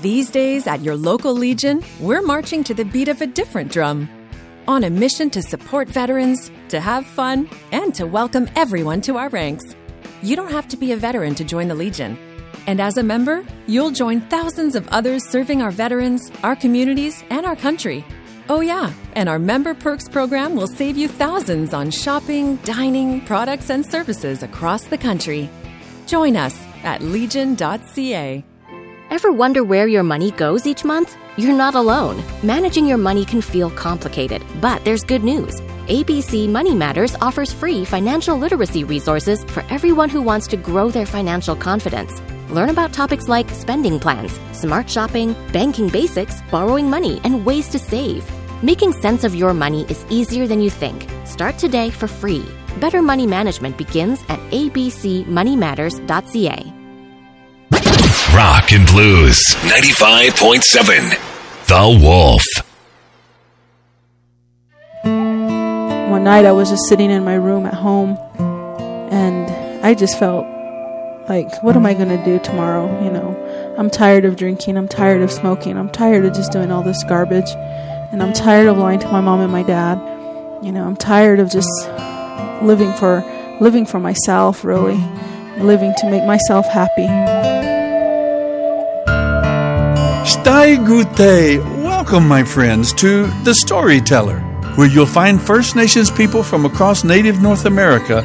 These days at your local Legion, we're marching to the beat of a different drum. On a mission to support veterans, to have fun, and to welcome everyone to our ranks. You don't have to be a veteran to join the Legion. And as a member, you'll join thousands of others serving our veterans, our communities, and our country. Oh yeah, and our Member Perks program will save you thousands on shopping, dining, products, and services across the country. Join us at legion.ca. Ever wonder where your money goes each month? You're not alone. Managing your money can feel complicated, but there's good news. ABC Money Matters offers free financial literacy resources for everyone who wants to grow their financial confidence. Learn about topics like spending plans, smart shopping, banking basics, borrowing money, and ways to save. Making sense of your money is easier than you think. Start today for free. Better money management begins at abcmoneymatters.ca. Rock and Blues 95.7 The Wolf. One night I was just sitting in my room at home, and I just felt like, what am I going to do tomorrow? You know, I'm tired of drinking, I'm tired of smoking, I'm tired of just doing all this garbage, and I'm tired of lying to my mom and my dad. You know, I'm tired of just living for myself, really, living to make myself happy. Stai Gute! Welcome, my friends, to The Storyteller, where you'll find First Nations people from across native North America